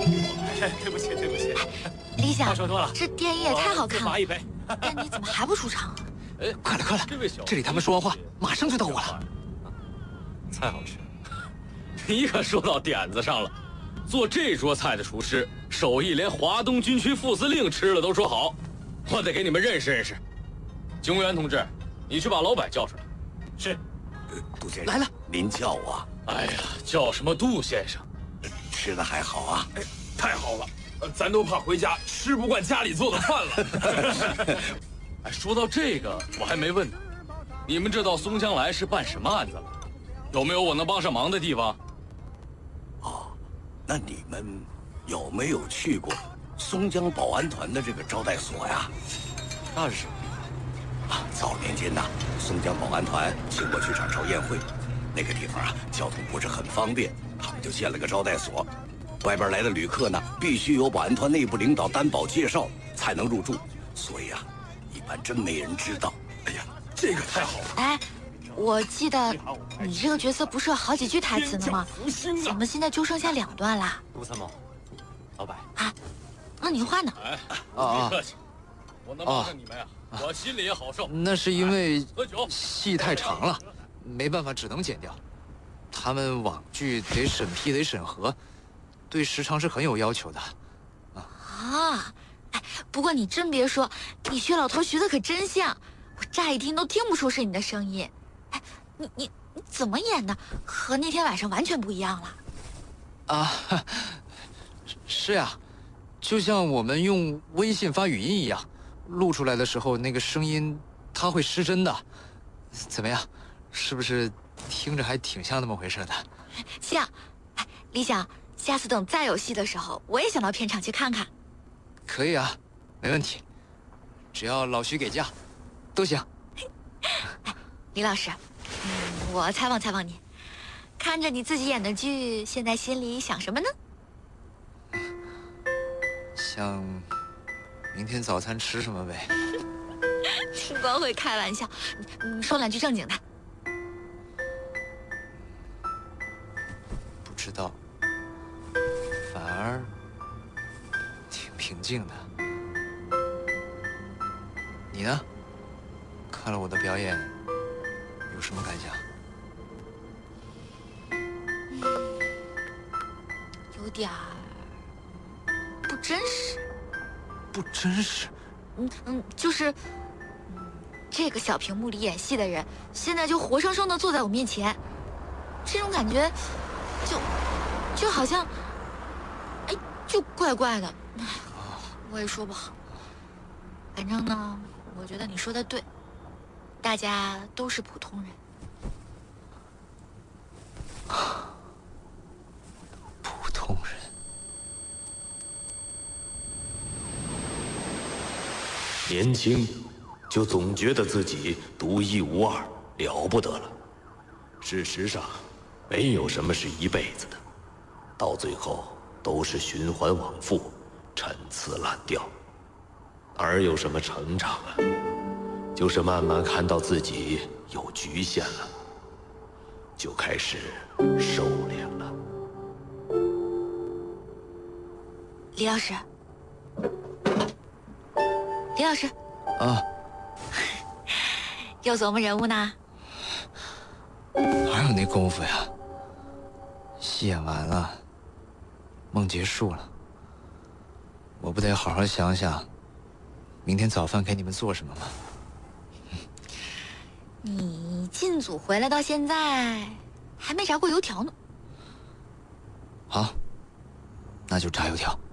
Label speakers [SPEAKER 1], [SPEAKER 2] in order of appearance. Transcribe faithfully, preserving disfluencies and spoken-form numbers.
[SPEAKER 1] 对不起，对不起。
[SPEAKER 2] 李想，
[SPEAKER 1] 说多了，
[SPEAKER 2] 这电影也太好看了，
[SPEAKER 1] 罚一杯。
[SPEAKER 2] 但你怎么还不出场啊？
[SPEAKER 3] 哎，快了快了，这里他们说完话，马上就到我了。
[SPEAKER 1] 菜好吃，
[SPEAKER 4] 你可说到点子上了。做这桌菜的厨师手艺，连华东军区副司令吃了都说好。我得给你们认识认识。警务员同志，你去把老柏叫出来。
[SPEAKER 1] 是。
[SPEAKER 5] 杜先生
[SPEAKER 3] 来了，
[SPEAKER 5] 您叫我。
[SPEAKER 4] 哎呀，叫什么杜先生？
[SPEAKER 5] 吃的还好啊？
[SPEAKER 1] 哎，太好了。呃，咱都怕回家吃不惯家里做的饭了。
[SPEAKER 4] 哎，说到这个，我还没问呢。你们这到松江来是办什么案子了？有没有我能帮上忙的地方？
[SPEAKER 5] 哦，那你们有没有去过松江保安团的这个招待所呀？
[SPEAKER 1] 那是。
[SPEAKER 5] 啊，早年间呐，松江保安团请我去掌勺宴会，那个地方啊，交通不是很方便，他们就建了个招待所。外边来的旅客呢，必须由保安团内部领导担保介绍才能入住，所以啊，一般真没人知道。
[SPEAKER 1] 哎呀，这个太好了！
[SPEAKER 2] 哎，我记得你这个角色不是有好几句台词呢吗？怎么现在就剩下两段啦？
[SPEAKER 1] 杜参谋，老板
[SPEAKER 2] 啊，那您话呢？
[SPEAKER 4] 哎，
[SPEAKER 3] 啊
[SPEAKER 4] 别客气，我能帮上你们呀，我心里也好受。
[SPEAKER 3] 那是因为
[SPEAKER 4] 喝酒
[SPEAKER 3] 戏太长了，没办法，只能剪掉。他们网剧得审批，得审核。对时长是很有要求的，
[SPEAKER 2] 啊，啊，哎，不过你真别说，你薛老头学的可真像，我乍一听都听不出是你的声音。哎，你你你怎么演的？和那天晚上完全不一样了。
[SPEAKER 3] 啊，是呀，就像我们用微信发语音一样，录出来的时候那个声音它会失真的。怎么样，是不是听着还挺像那么回事的？
[SPEAKER 2] 像，哎，李想。下次等再有戏的时候，我也想到片场去看看。
[SPEAKER 3] 可以啊，没问题，只要老徐给假，都行。
[SPEAKER 2] 哎，李老师，嗯，我采访采访你，看着你自己演的剧，现在心里想什么呢？
[SPEAKER 3] 想明天早餐吃什么呗。
[SPEAKER 2] 你光会开玩笑，你说两句正经的。
[SPEAKER 3] 不知道。反而挺平静的。你呢？看了我的表演，有什么感想？
[SPEAKER 2] 有点儿不真实。
[SPEAKER 3] 不真实？
[SPEAKER 2] 嗯嗯，就是，嗯，这个小屏幕里演戏的人，现在就活生生的坐在我面前，这种感觉，就就好像。就怪怪的，我也说不好。反正呢，我觉得你说的对，大家都是普通人。
[SPEAKER 3] 普通人。
[SPEAKER 6] 年轻，就总觉得自己独一无二，了不得了。事实上，没有什么是一辈子的，到最后。都是循环往复，陈词滥调，哪有什么成长啊？就是慢慢看到自己有局限了，就开始收敛了。
[SPEAKER 2] 李老师，李老师，
[SPEAKER 3] 啊，
[SPEAKER 2] 又琢磨人物呢？
[SPEAKER 3] 哪有那功夫呀？戏演完了。梦结束了，我不得好好想想，明天早饭给你们做什么吗？
[SPEAKER 2] 你进组回来到现在，还没炸过油条呢。
[SPEAKER 3] 好，那就炸油条。